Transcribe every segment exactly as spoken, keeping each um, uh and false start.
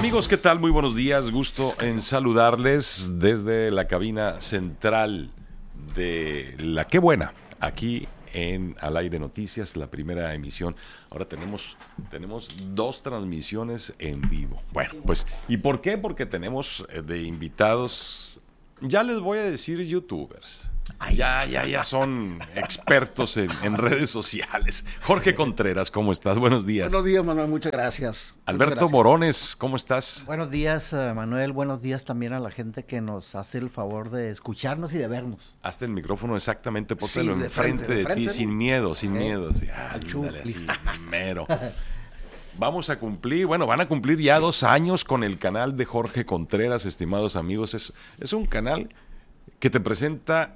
Amigos, ¿qué tal? Muy buenos días. Gusto en saludarles desde la cabina central de La Qué Buena, aquí en Al Aire Noticias, la primera emisión. Ahora tenemos, tenemos dos transmisiones en vivo. Bueno, pues, ¿y por qué? Porque tenemos de invitados, ya les voy a decir youtubers. Ay. Ya, ya, ya son expertos en, en redes sociales. Jorge Contreras, ¿cómo estás? Buenos días. Buenos días, Manuel, muchas gracias. Alberto muchas gracias. Morones, ¿cómo estás? Buenos días, Manuel. Buenos días también a la gente que nos hace el favor de escucharnos y de vernos. Hazte el micrófono exactamente, póntelo Sí, de enfrente frente, de, de frente, ti, ¿no? sin miedo, sin Eh, miedo. Sí, al ándale, así, chuplis. mero. Vamos a cumplir, bueno, van a cumplir ya dos años con el canal de Jorge Contreras, estimados amigos. Es, es un canal que te presenta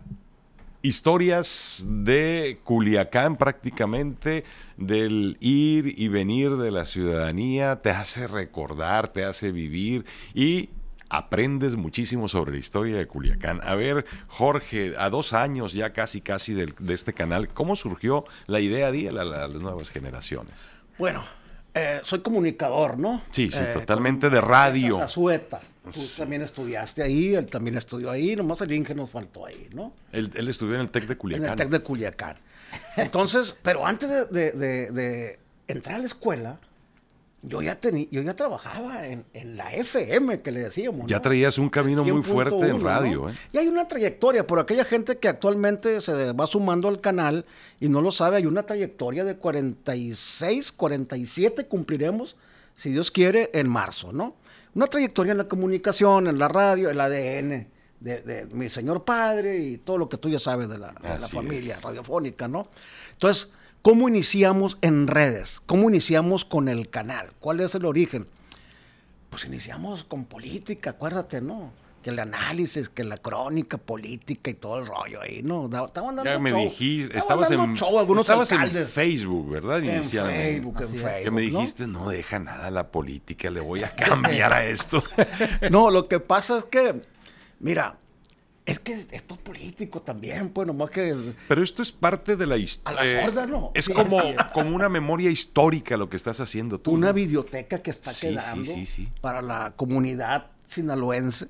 historias de Culiacán prácticamente, del ir y venir de la ciudadanía, te hace recordar, te hace vivir y aprendes muchísimo sobre la historia de Culiacán. A ver, Jorge, a dos años ya casi casi del, de este canal, ¿cómo surgió la idea de a, la, a las nuevas generaciones? Bueno, eh, soy comunicador, ¿no? Sí, sí, eh, totalmente de radio. Azueta. Tú Sí. también estudiaste ahí, él también estudió ahí, nomás el Inge nos faltó ahí, ¿no? Él, él estudió en el TEC de Culiacán. En el TEC de Culiacán. Entonces, pero antes de, de, de, de entrar a la escuela, yo ya tenía, yo ya trabajaba en, en la F M, que le decíamos, Ya ¿no? traías un camino muy fuerte en radio, ¿no? ¿eh? Y hay una trayectoria, por aquella gente que actualmente se va sumando al canal y no lo sabe, hay una trayectoria de cuarenta y seis, cuarenta y siete cumpliremos, si Dios quiere, en marzo, ¿no? Una trayectoria en la comunicación, en la radio, el A D N de, de mi señor padre y todo lo que tú ya sabes de la, de la familia es. radiofónica, ¿no? Entonces, ¿cómo iniciamos en redes? ¿Cómo iniciamos con el canal? ¿Cuál es el origen? Pues iniciamos con política, acuérdate, ¿no? Que el análisis, que la crónica política y todo el rollo ahí, ¿no? Da- Estaban dando Ya me show. dijiste, Estaban estabas, dando en, show algunos estabas en alcaldes. Facebook, ¿verdad? En Inicialmente. Facebook, en Así es. Facebook, Que me ¿no? dijiste, no deja nada la política, le voy a cambiar a esto. No, lo que pasa es que, mira, es que esto es político también, pues nomás que... Pero esto es parte de la A historia. la sorda, ¿no? Es Sí, como, así es. como una memoria histórica lo que estás haciendo tú. Una ¿no? biblioteca que está Sí, quedando sí, sí, sí. para la comunidad sinaloense.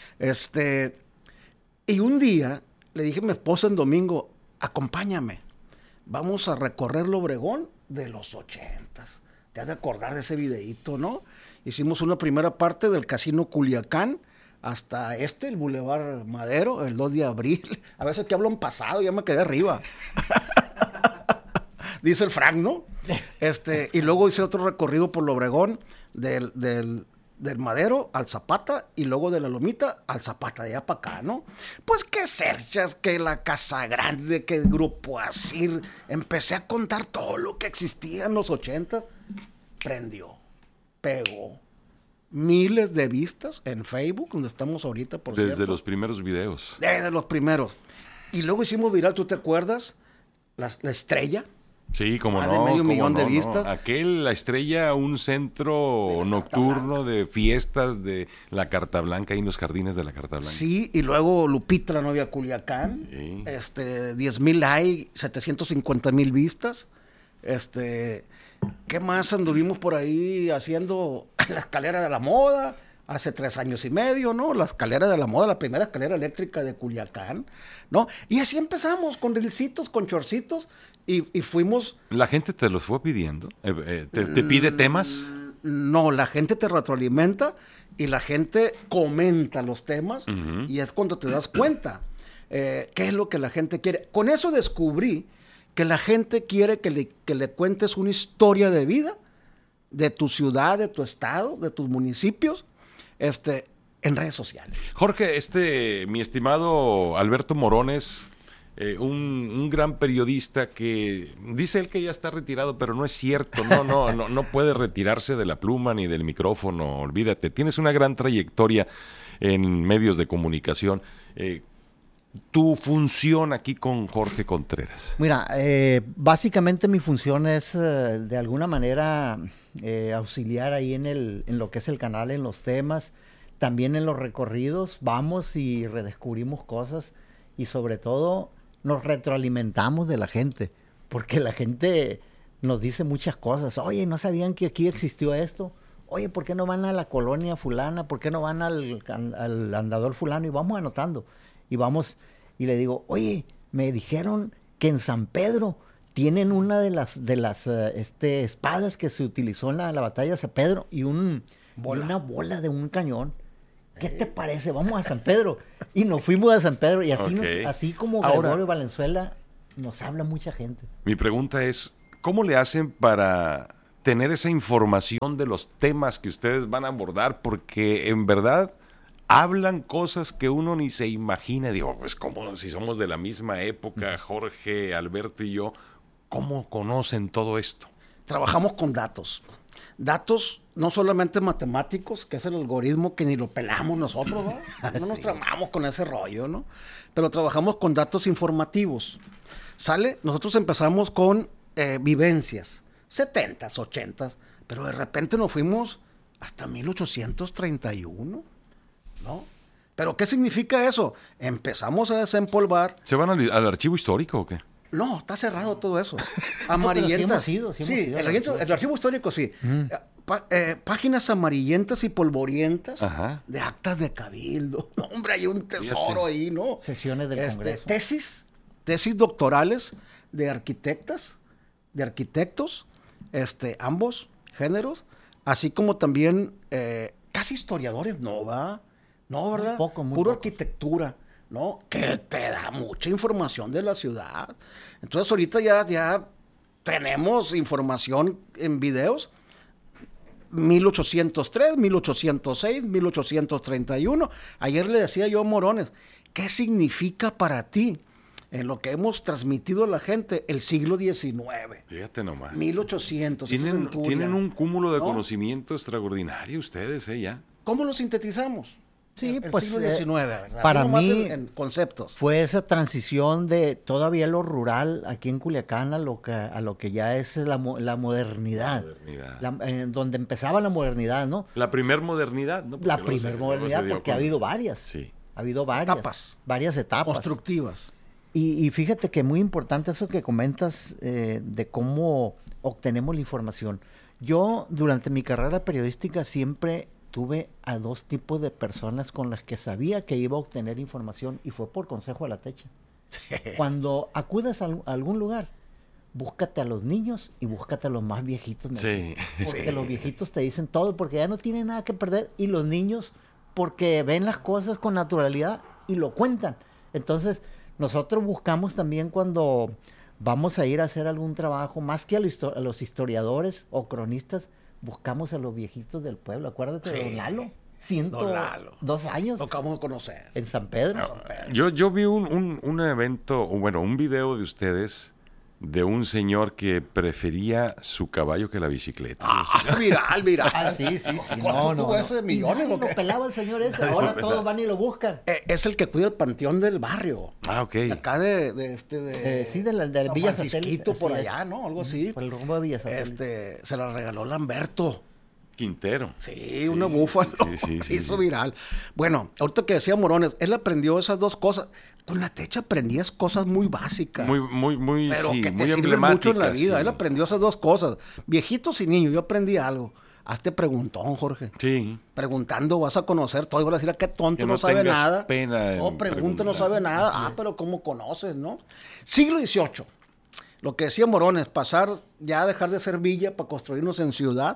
Este, y un día le dije a mi esposa en domingo, acompáñame, vamos a recorrer el Obregón de los ochentas. Te has de acordar de ese videíto, ¿no? Hicimos una primera parte del Casino Culiacán hasta este, el Boulevard Madero, el dos de abril. A veces que hablo en pasado, ya me quedé arriba. Dice el Frank, ¿no? Este, y luego hice otro recorrido por el Obregón del, del, del Madero al Zapata y luego de la Lomita al Zapata, de allá para acá, ¿no? Pues que Cerchas, que la Casa Grande, que el Grupo Asir. Empecé a contar todo lo que existía en los ochenta. Prendió, pegó. Miles de vistas en Facebook, donde estamos ahorita, por Desde cierto. los primeros videos. Desde los primeros. Y luego hicimos viral, ¿tú te acuerdas? La, la estrella. Sí, como Más no. de medio cómo millón de no, no. vistas. Aquel, La Estrella, un centro De la nocturno de fiestas de la Carta Blanca y en los jardines de la Carta Blanca. Sí, y luego Lupita, la novia Culiacán. Sí. Este, diez mil likes, setecientos cincuenta mil vistas. Este, ¿qué más anduvimos por ahí haciendo? La escalera de la moda, hace tres años y medio, ¿no? La escalera de la moda, la primera escalera eléctrica de Culiacán, ¿no? Y así empezamos, con rilcitos, con chorcitos, y, y fuimos... La gente te los fue pidiendo. Eh, eh, te, te pide temas. No, la gente te retroalimenta y la gente comenta los temas, Ujú. y es cuando te das cuenta eh, qué es lo que la gente quiere. Con eso descubrí que la gente quiere que le, que le cuentes una historia de vida de tu ciudad, de tu estado, de tus municipios, este, en redes sociales. Jorge, este, mi estimado Alberto Morones, eh, un, un gran periodista que dice él que ya está retirado, pero no es cierto, no, no, no, no puede retirarse de la pluma ni del micrófono, olvídate. Tienes una gran trayectoria en medios de comunicación. Eh, tu función aquí con Jorge Contreras. Mira, eh, básicamente mi función es eh, de alguna manera eh, auxiliar ahí en, el, en lo que es el canal, en los temas, también en los recorridos, vamos y redescubrimos cosas y sobre todo nos retroalimentamos de la gente, porque la gente nos dice muchas cosas. Oye, ¿no sabían que aquí existió esto? oye, ¿por qué no van a la colonia fulana? ¿Por qué no van al, al andador fulano? Y vamos anotando. Y vamos, y le digo, oye, me dijeron que en San Pedro tienen una de las de las uh, este, espadas que se utilizó en la, la batalla de San Pedro y, un, bola. y una bola de un cañón. ¿Qué te parece? Vamos a San Pedro. Y nos fuimos a San Pedro. Y así, Okay. nos, así como Ahora, Gregorio Valenzuela, nos habla mucha gente. Mi pregunta es, ¿cómo le hacen para tener esa información de los temas que ustedes van a abordar? Porque en verdad hablan cosas que uno ni se imagina. Digo, pues como si somos de la misma época, Jorge, Alberto y yo, ¿cómo conocen todo esto? Trabajamos con datos. Datos no solamente matemáticos, que es el algoritmo que ni lo pelamos nosotros, ¿no? No nos tramamos con ese rollo, ¿no? Pero trabajamos con datos informativos. ¿Sale? Nosotros empezamos con eh, vivencias, setentas, ochentas, pero de repente nos fuimos hasta mil ochocientos treinta y uno, ¿no? ¿Pero qué significa eso? Empezamos a desempolvar. ¿Se van al, al archivo histórico o qué? No, está cerrado todo eso. No, Amarillentas. pero sí hemos ido, sí Sí, hemos ido el, al archivo, archivo. el archivo histórico sí. Mm. Pa- eh, páginas amarillentas y polvorientas Ajá. de actas de cabildo. No, hombre, hay un tesoro Fíjate. ahí, ¿no? Sesiones del Este, Congreso. Tesis, tesis doctorales de arquitectas, de arquitectos, este, ambos géneros, así como también eh, casi historiadores, ¿no va? No, Muy ¿verdad? poco, muy Puro poco. arquitectura, ¿no? Que te da mucha información de la ciudad. Entonces ahorita ya, ya tenemos información en videos. mil ochocientos tres, mil ochocientos seis, mil ochocientos treinta y uno. Ayer le decía yo a Morones, ¿qué significa para ti en lo que hemos transmitido a la gente el siglo diecinueve? Fíjate nomás. mil ochocientos. esa Tienen, centuria, tienen un cúmulo de ¿no? conocimiento extraordinario ustedes, ¿eh? Ya. ¿Cómo lo sintetizamos? Sí, el pues, siglo eh, diecinueve, ¿verdad? para Así nomás mí- en, en conceptos. Fue esa transición de todavía lo rural aquí en Culiacán a lo que, a lo que ya es la, mo- la modernidad. Modernidad. La- en donde empezaba la modernidad, ¿no? La primer modernidad, ¿no? Porque La luego primer se- luego modernidad, se dio porque ha con- habido varias. Sí. Ha habido varias. Etapas. Varias etapas. Constructivas. Y, y fíjate que muy importante eso que comentas eh, de cómo obtenemos la información. Yo durante mi carrera periodística siempre tuve a dos tipos de personas con las que sabía que iba a obtener información y fue por consejo de la techa. Cuando acudes a, al- a algún lugar, búscate a los niños y búscate a los más viejitos. ¿no? Sí, Porque sí. los viejitos te dicen todo porque ya no tienen nada que perder y los niños porque ven las cosas con naturalidad y lo cuentan. Entonces, nosotros buscamos también cuando vamos a ir a hacer algún trabajo, más que a, lo histo- a los historiadores o cronistas, buscamos a los viejitos del pueblo. Acuérdate de Sí. Don Lalo, ciento Don Lalo. dos años Lo acabamos de conocer. en San Pedro. Yo, yo vi un, un, un evento, o bueno, un video de ustedes de un señor que prefería su caballo que la bicicleta. Ah, viral, viral. Ah, sí, sí, sí. ¿Cuánto No, no, tuvo no. ese de Y millones nadie o qué? lo pelaba el señor ese. Ahora todos van y lo buscan. Eh, es el que cuida el panteón del barrio. Ah, ok. De acá de, de este de Eh, sí, de la- de San Villa Francisquito Satélite, por así es. allá, ¿no? Algo así. Por el rumbo de Villa Satélite. Este, se la regaló Lamberto. Quintero. Sí, una búfalo. sí, sí, Se sí, hizo sí. viral. Bueno, ahorita que decía Morones, él aprendió esas dos cosas. Con la techa aprendías cosas muy básicas. Muy, muy, muy, pero sí, que te muy sirven mucho en la emblemáticas, vida. sí. Él aprendió esas dos cosas. Viejitos y niños, yo aprendí algo. Hazte preguntón, Jorge. Sí. Preguntando vas a conocer todo. Y vas a decir, "Ah, qué tonto, Que no, no sabe tengas nada. pena en No, pregunta, no preguntar. sabe nada. Así Ah, es. pero ¿cómo conoces, no? Siglo dieciocho. Lo que decía Morones, pasar ya a dejar de ser villa para construirnos en ciudad.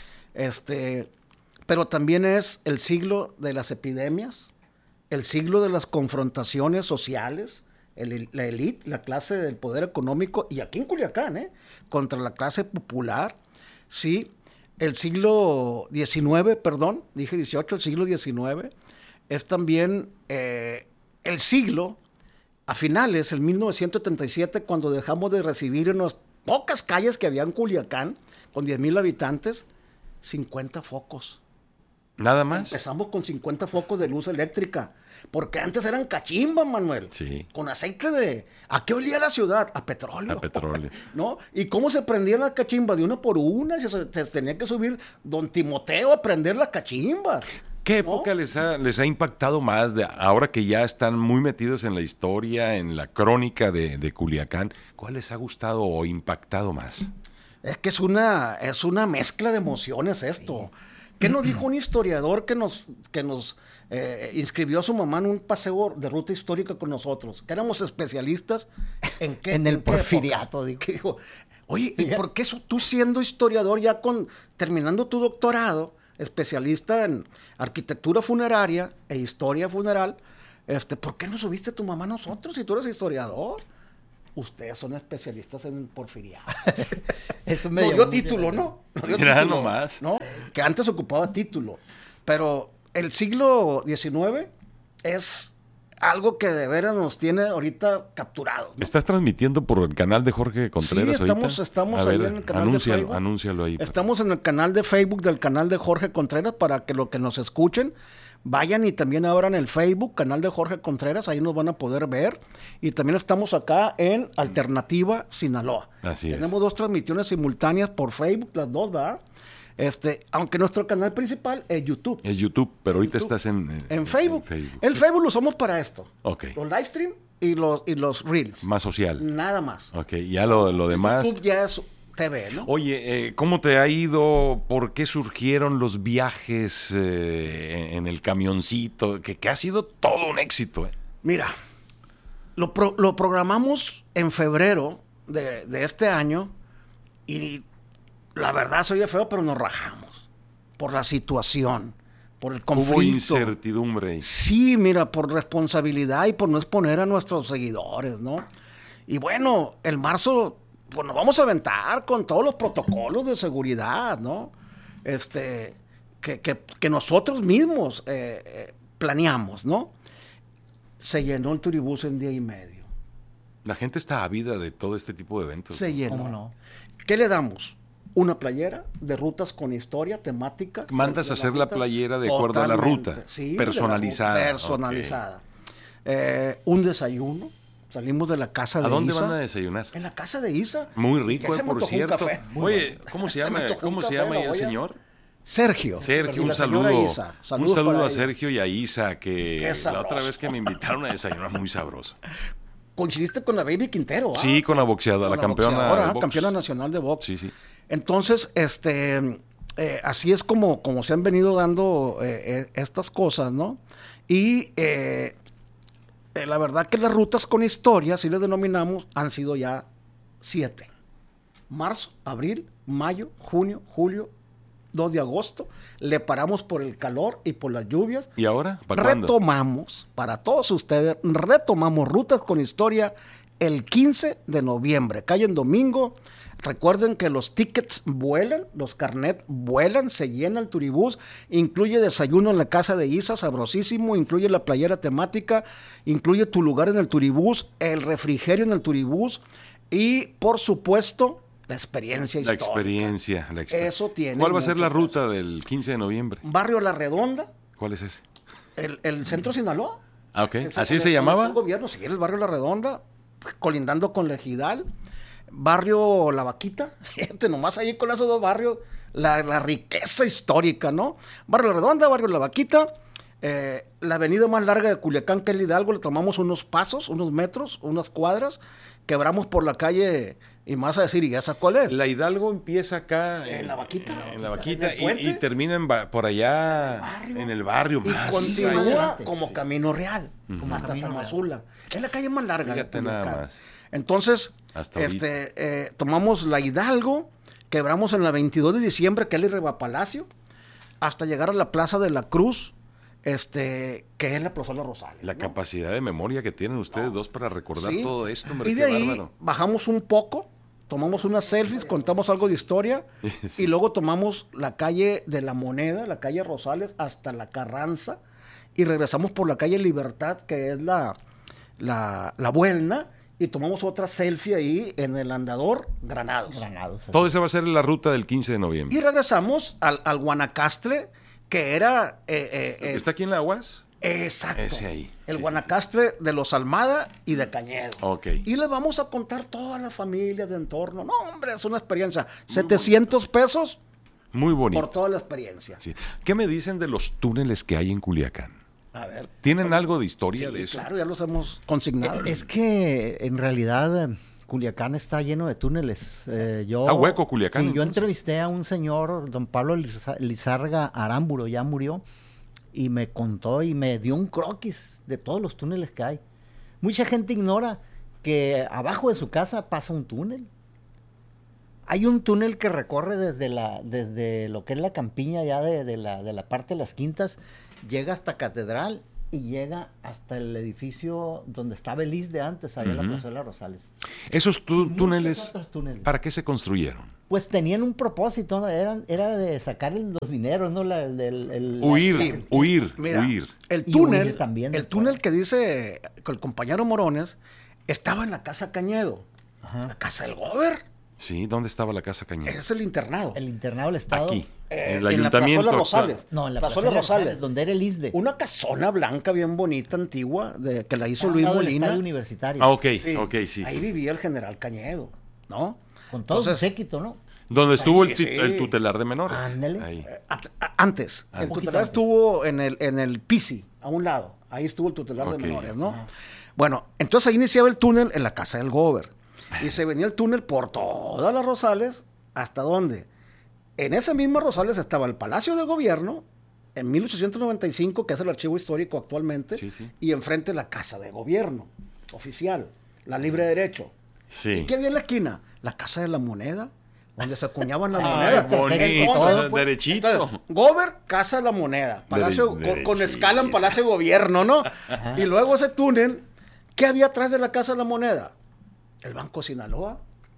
Este, pero también es el siglo de las epidemias, el siglo de las confrontaciones sociales, el- la élite, la clase del poder económico, y aquí en Culiacán, ¿eh? Contra la clase popular, sí. El siglo diecinueve, perdón, dije dieciocho, el siglo diecinueve, es también eh, el siglo, a finales, el mil novecientos setenta y siete, cuando dejamos de recibir en las pocas calles que había en Culiacán, con diez mil habitantes, cincuenta focos. Nada más. Empezamos con cincuenta focos de luz eléctrica. Porque antes eran cachimbas, Manuel. Sí. Con aceite de... ¿A qué olía la ciudad? A petróleo. A petróleo. ¿No? ¿Y cómo se prendían las cachimbas? De una por una. Se, se tenía que subir don Timoteo a prender las cachimbas. ¿Qué ¿no? época les ha, les ha impactado más de ahora que ya están muy metidos en la historia, en la crónica de, de Culiacán? ¿Cuál les ha gustado o impactado más? Es que es una, es una mezcla de emociones esto. ¿Qué nos dijo un historiador que nos, que nos eh, inscribió a su mamá en un paseo de ruta histórica con nosotros? Que éramos especialistas en qué En el qué época? porfiriato, digo. Que dijo, oye, ¿y por qué eso, tú siendo historiador ya con terminando tu doctorado, especialista en arquitectura funeraria e historia funeral, este, ¿por qué no subiste a tu mamá a nosotros si tú eres historiador? Ustedes son especialistas en porfiriato. Eso me Nos llamó dio mucho título, la ¿no? Nos dio Mira título, nomás. ¿no? Que antes ocupaba título. Pero el siglo diecinueve es algo que de veras nos tiene ahorita capturados, ¿no? ¿Estás transmitiendo por el canal de Jorge Contreras Sí, estamos, ahorita? estamos A ahí ver, en el canal anúncialo, de Facebook. Anúncialo ahí. Estamos en el canal de Facebook del canal de Jorge Contreras para que lo que nos escuchen vayan y también abran el Facebook, canal de Jorge Contreras, ahí nos van a poder ver. Y también estamos acá en Alternativa Sinaloa. Así es. Tenemos dos transmisiones simultáneas por Facebook, las dos, ¿verdad? Este, aunque nuestro canal principal es YouTube. Es YouTube, pero ahorita YouTube. estás en, en, En Facebook. en Facebook. El Facebook lo usamos para esto. Ok. Los live stream y los, y los reels. Más social. Nada más. Ok, ya lo, lo demás. YouTube ya es T V, ¿no? Oye, eh, ¿cómo te ha ido? ¿Por qué surgieron los viajes eh, en el camioncito? Que, que ha sido todo un éxito. ¿eh? Mira, lo, pro- lo programamos en febrero de, de este año y la verdad se oye feo, pero nos rajamos por la situación, por el conflicto. Hubo incertidumbre ahí. Sí, mira, por responsabilidad y por no exponer a nuestros seguidores, ¿no? Y bueno, el marzo, pues nos vamos a aventar con todos los protocolos de seguridad, ¿no? Este, que, que, que nosotros mismos eh, eh, planeamos, ¿no? Se llenó el turibús en día y medio. La gente está ávida de todo este tipo de eventos. Se ¿no? llenó. ¿Cómo no? ¿Qué le damos? Una playera de rutas con historia, temática. Mandas de a hacer la ruta. playera de acuerdo a la Totalmente, ruta. sí, de la Personalizada. ruta, personalizada. Eh, un desayuno. Salimos de la casa de ¿A dónde Isa. van a desayunar? En la casa de Isa. Muy Ya rico, se eh, me por antojó un cierto. café. Oye, ¿cómo se Se me llama? antojó un ¿Cómo se café, llama la ahí el voy a- señor? Sergio. Sergio, Y un la señora saludo. Isa. Un Saludos saludo para a ella. Sergio y a Isa, que Qué la sabroso. otra vez que me invitaron a desayunar muy sabroso. Coincidiste con la Baby Quintero, ¿ah? Sí, con la boxeadora, Con la campeona boxeadora, de ¿ah? box. Campeona nacional de box. Sí, sí. Entonces, este, eh, así es como, como se han venido dando eh, eh, estas cosas, ¿no? Y eh, eh, la verdad que las rutas con historia, si les denominamos, han sido ya siete. Marzo, abril, mayo, junio, julio, dos de agosto. Le paramos por el calor y por las lluvias. ¿Y ahora? ¿Para cuándo? Retomamos, para todos ustedes, retomamos Rutas con Historia el quince de noviembre, cae en domingo. Recuerden que los tickets vuelan, los carnet vuelan, se llena el turibús, incluye desayuno en la casa de Isa, sabrosísimo, incluye la playera temática, incluye tu lugar en el turibús, el refrigerio en el turibús y, por supuesto, la experiencia La histórica. experiencia, la exper- Eso tiene ¿Cuál va a ser mucho la peso. ruta del quince de noviembre? Barrio La Redonda, ¿Cuál es ese? el, el centro Sinaloa. Ah, ok. El- ¿Así el- se el- llamaba? El gobierno, sí, el barrio La Redonda, colindando con la Ejidal, barrio La Vaquita, fíjate, nomás ahí con esos dos barrios, la, la riqueza histórica, ¿no? Barrio La Redonda, barrio La Vaquita, eh, la avenida más larga de Culiacán, que es el Hidalgo, le tomamos unos pasos, unos metros, unas cuadras, quebramos por la calle, y más a decir, ¿y esa cuál es? La Hidalgo empieza acá En La Vaquita. en la Vaquita ¿En el y, puente? y termina en ba- por allá barrio. en el barrio Y más continúa adelante, como sí. Camino Real, Como hasta Camino Real. Tamazula. Es la calle más larga Fíjate de Culiacán. nada más. Entonces, Hasta ahorita. este, eh, tomamos la Hidalgo, quebramos en la veintidós de diciembre, que es el Reba Palacio, hasta llegar a la Plaza de la Cruz, este, que es la Plaza de los Rosales. La ¿no? capacidad de memoria que tienen ustedes dos para recordar Sí. todo esto, hombre, Y qué de ahí bárbaro. bajamos un poco, tomamos unas selfies, contamos algo de historia, Sí. y luego tomamos la calle de la Moneda, la calle Rosales, hasta la Carranza, y regresamos por la calle Libertad, que es la, la, la Buelna, y tomamos otra selfie ahí en el andador Granados. Granados. así. Todo eso va a ser la ruta del quince de noviembre. Y regresamos al, al Guanacastre, que era... eh, eh, eh, ¿Está aquí en la UAS? exacto. Ese ahí. El Sí, Guanacastre de los Almada y de Cañedo. Ok. Y les vamos a contar todas las familias de entorno. No, hombre, es una experiencia. setecientos pesos Muy bonito. por toda la experiencia. Sí. ¿Qué me dicen de los túneles que hay en Culiacán? A ver. ¿Tienen algo de historia Sí, de eso? claro, ya los hemos consignado. Es que en realidad eh, Culiacán está lleno de túneles. Eh, yo, Ah, hueco Culiacán, Sí, yo entonces. entrevisté a un señor, don Pablo Liza- Lizárraga Aramburo, ya murió, y me contó y me dio un croquis de todos los túneles que hay. Mucha gente ignora que abajo de su casa pasa un túnel. Hay un túnel que recorre desde la, desde lo que es la campiña ya de, de la, de la parte de las Quintas, llega hasta Catedral y llega hasta el edificio donde estaba el I S S S de antes, allá en Ujú. la Plazuela Rosales. Esos tú- Y muchos túneles, otros túneles. ¿para qué se construyeron? Pues tenían un propósito, ¿no? Eran, era de sacar los dineros, ¿no? La, el, el- el- Huir, la- huir, Mira, huir. el Y túnel, huir también de el túnel todo. que dice el compañero Morones, estaba en la casa Cañedo, Ajá. la casa del Gober, Sí, ¿dónde estaba la Casa Cañedo? es el internado. el internado del Estado. Aquí, Eh, en el en la ayuntamiento. Plazuela actual. Rosales. No, en la Plazuela Plazuela Rosales. Rosales, donde era el I S S S de. Una casona blanca bien bonita, antigua, de, que la hizo Al Luis lado del Molina. Estadio Universitario. Ah, ok, Sí, ok, sí. ahí sí. vivía el general Cañedo, ¿no? Con todo Entonces, su séquito, ¿no? Donde estuvo Sí, el, ti- sí. el tutelar de menores. Ándale. Ahí. a- a- antes, Ah, el un poquito tutelar antes. estuvo en el, en el Pisi, a un lado. Ahí estuvo el tutelar Ok. de menores, ¿no? Ajá. Bueno, entonces ahí iniciaba el túnel en la casa del Gober. Y se venía el túnel por todas las Rosales, ¿hasta dónde? En ese mismo Rosales estaba el Palacio de Gobierno, en mil ochocientos noventa y cinco, que es el archivo histórico actualmente, Sí, sí. y enfrente la Casa de Gobierno, oficial, la Libre Derecho. ¿Y Sí. qué había en la esquina? La Casa de la Moneda, donde se acuñaban las Ay, monedas. bonito, Entonces, pues, derechito. entonces, Gober, Casa de la Moneda, Palacio, Dere- con, con derechito. escala en Palacio de Gobierno, ¿no? Y luego ese túnel, ¿qué había atrás de la Casa de la Moneda? El Banco Sinaloa.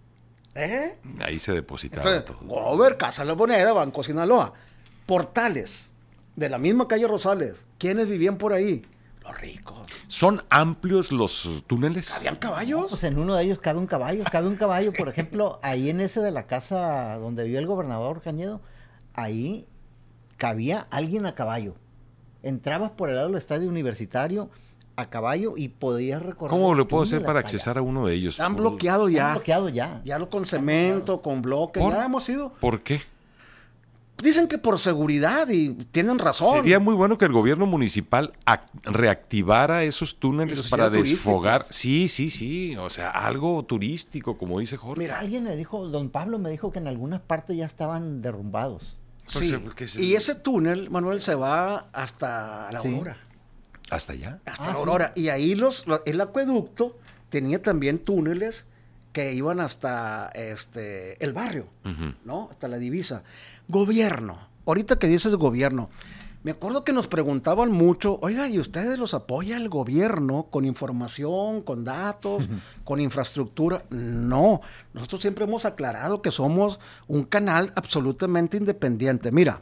¿Eh? Ahí se depositaba Entonces, todo. Gober, Casa de la Moneda, Banco Sinaloa. Portales de la misma calle Rosales. ¿Quiénes vivían por ahí? Los ricos. ¿Son amplios los túneles? ¿Habían No, caballos? pues en uno de ellos cabe un caballo, cabe un caballo, por ejemplo, ahí en ese de la casa donde vivía el gobernador Cañedo, ahí cabía alguien a caballo. Entrabas por el lado del estadio universitario a caballo y podías recorrer. ¿Cómo el le puedo túnel hacer para hasta accesar a uno de ellos? Están Por- bloqueados allá. Está ya. bloqueado ya. Ya lo con cemento, con bloques, ¿Por? ya hemos ido. ¿Por qué? Dicen que por seguridad y tienen razón. Sería muy bueno que el gobierno municipal ac- reactivara esos Y túneles los para hiciera desfogar. turísticos. Sí, sí, sí. O sea, algo turístico, como dice Jorge. Mira, Alguien me dijo, don Pablo me dijo que en algunas partes ya estaban derrumbados. sí. Entonces, ¿qué es el- Y ese túnel, Manuel, se va hasta la Sí. Aurora. ¿Hasta allá? Hasta Ah, la sí. Aurora. Y ahí los, lo- el acueducto tenía también túneles que iban hasta este el barrio, Ujú. ¿no? Hasta la divisa. Gobierno. Ahorita que dices gobierno, me acuerdo que nos preguntaban mucho, oiga, ¿y ustedes los apoya el gobierno con información, con datos, con infraestructura? No, nosotros siempre hemos aclarado que somos un canal absolutamente independiente. Mira,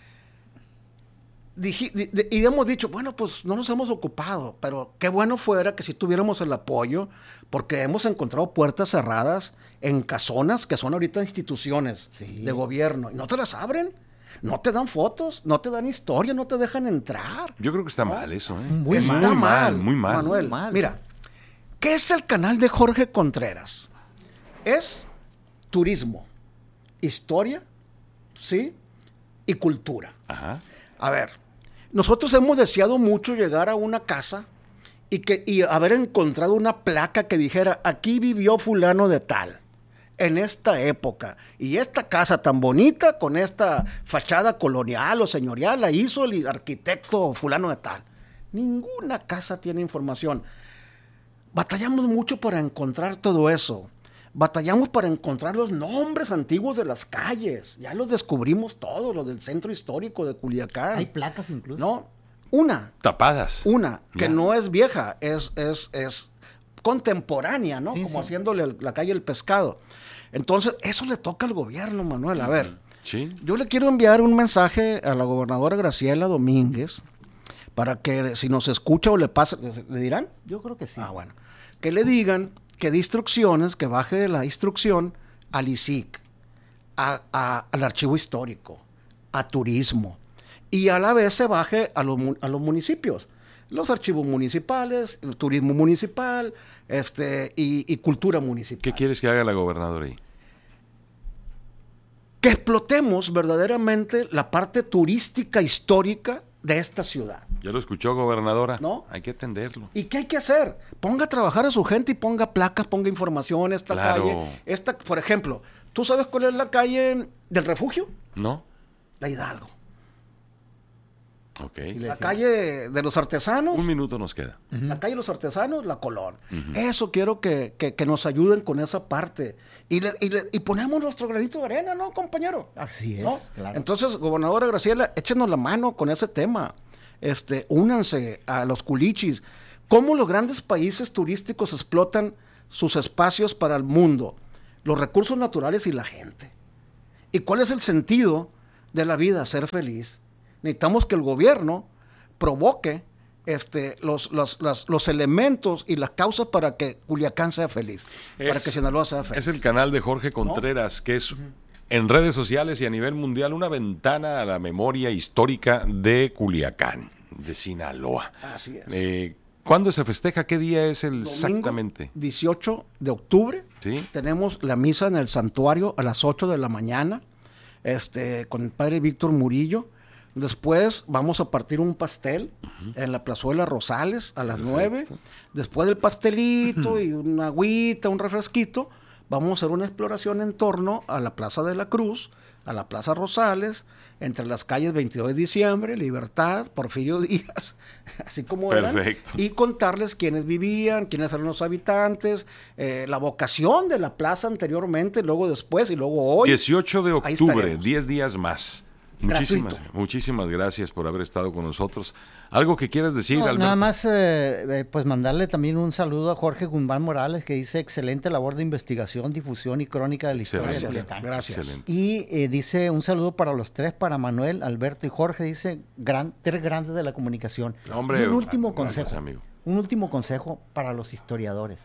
dije- di- di- y hemos dicho, bueno, pues no nos hemos ocupado, pero qué bueno fuera que si tuviéramos el apoyo, porque hemos encontrado puertas cerradas en casonas que son ahorita instituciones Sí. de gobierno y no te las abren, no te dan fotos, no te dan historia, no te dejan entrar. Yo creo que está mal eso, ¿eh? Muy Es mal. Está muy mal, muy mal. Manuel, Muy mal. mira, ¿qué es el canal de Jorge Contreras? Es turismo, historia, ¿sí? Y cultura. Ajá. A ver, nosotros hemos deseado mucho llegar a una casa y, que, y haber encontrado una placa que dijera, aquí vivió fulano de tal, en esta época. Y esta casa tan bonita, con esta fachada colonial o señorial, la hizo el arquitecto fulano de tal. Ninguna casa tiene información. Batallamos mucho para encontrar todo eso. Batallamos para encontrar los nombres antiguos de las calles. Ya los descubrimos todos, los del centro histórico de Culiacán. Hay placas incluso. No, una, Tapadas. una, que Ya. no es vieja, es, es, es contemporánea, ¿no? Sí, Como sí. haciéndole el- la calle El Pescado. Entonces, eso le toca al gobierno, Manuel. A ver, Sí. yo le quiero enviar un mensaje a la gobernadora Graciela Domínguez para que si nos escucha o le pasa, ¿le dirán? Yo creo que sí. Ah, bueno. Que le digan que dé instrucciones, que baje la instrucción al I C I C, a- a- al archivo histórico, a turismo, y a la vez se baje a los, mu- a los municipios, los archivos municipales, el turismo municipal, este, y, y cultura municipal. ¿Qué quieres que haga la gobernadora ahí? Que explotemos verdaderamente la parte turística histórica de esta ciudad. Ya lo escuchó, gobernadora. ¿No? Hay que atenderlo. ¿Y qué hay que hacer? Ponga a trabajar a su gente y ponga placas, ponga información, esta Claro. calle. Esta, por ejemplo, ¿tú sabes cuál es la calle del refugio? ¿No? La Hidalgo. Ok. Sí, La sí. calle de los artesanos. Un minuto nos queda. La calle de los artesanos, la Colón. Eso quiero que, que, que nos ayuden con esa parte. Y, le, y, le, y ponemos nuestro granito de arena, ¿no, compañero? Así es, ¿No? claro. Entonces, gobernadora Graciela, échenos la mano con ese tema. Este, únanse a los culichis. ¿Cómo los grandes países turísticos explotan sus espacios para el mundo? Los recursos naturales y la gente. ¿Y cuál es el sentido de la vida? Ser feliz. Necesitamos que el gobierno provoque este, los, los, los, los elementos y las causas para que Culiacán sea feliz, Es- para que Sinaloa sea feliz. Es el canal de Jorge Contreras, que es en redes sociales y a nivel mundial una ventana a la memoria histórica de Culiacán, de Sinaloa. Así es. Eh, ¿Cuándo se festeja? ¿Qué día es el Domingo, exactamente? dieciocho de octubre. Sí. Tenemos la misa en el santuario a las ocho de la mañana, este, con el padre Víctor Murillo. Después vamos a partir un pastel en la plazuela Rosales a las nueve. Después del pastelito y una agüita, un refresquito, vamos a hacer una exploración en torno a la Plaza de la Cruz, a la Plaza Rosales, entre las calles veintidós de diciembre, Libertad, Porfirio Díaz, así como eran, Perfecto. y contarles quiénes vivían, quiénes eran los habitantes, eh, la vocación de la plaza anteriormente, luego después y luego hoy. dieciocho de Ahí octubre, estaremos. diez días más. Gratuito. Muchísimas, muchísimas gracias por haber estado con nosotros. ¿Algo que quieras decir, No, Alberto? nada más, eh, eh, pues mandarle también un saludo a Jorge Guzmán Morales, que dice excelente labor de investigación, difusión y crónica de la historia de Excelente. Gracias, Culiacán. gracias. Excelente. Y eh, dice un saludo para los tres, para Manuel, Alberto y Jorge, dice gran, tres grandes de la comunicación. Hombre, y un último gracias, consejo, amigo. un último consejo para los historiadores.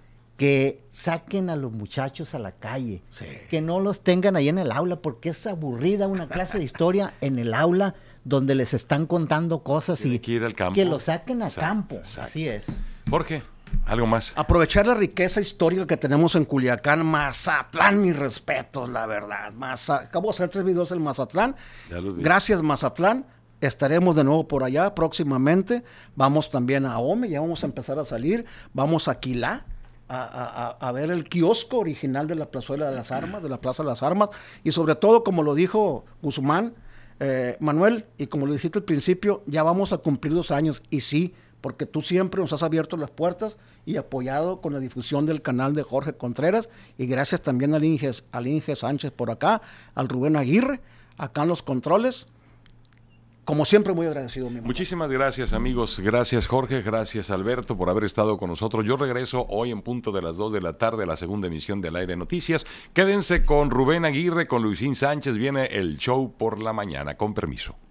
Que saquen a los muchachos a la calle, Sí. que no los tengan ahí en el aula, porque es aburrida una clase de historia en el aula donde les están contando cosas Tiene y que ir al campo. que los saquen a Exacto, campo. exacto. Así es. Jorge, ¿algo más? Aprovechar la riqueza histórica que tenemos en Culiacán, Mazatlán, mis respetos, la verdad. Maza... Acabo de hacer tres videos en Mazatlán. Ya los vi. Gracias, Mazatlán. Estaremos de nuevo por allá próximamente. Vamos también a Ome, ya vamos a empezar a salir. Vamos a Quilá. A, a- a ver el kiosco original de la Plazuela de las Armas, de la Plaza de las Armas, y sobre todo, como lo dijo Guzmán, eh, Manuel, y como lo dijiste al principio, ya vamos a cumplir dos años, y sí, porque tú siempre nos has abierto las puertas y apoyado con la difusión del canal de Jorge Contreras, y gracias también al Inge, al Inge Sánchez por acá, al Rubén Aguirre, acá en los controles. Como siempre, muy agradecido, mi mamá. Muchísimas gracias, amigos. Gracias, Jorge. Gracias, Alberto, por haber estado con nosotros. Yo regreso hoy en punto de las dos de la tarde a la segunda emisión del Aire Noticias. Quédense con Rubén Aguirre, con Luisín Sánchez. Viene el show por la mañana. Con permiso.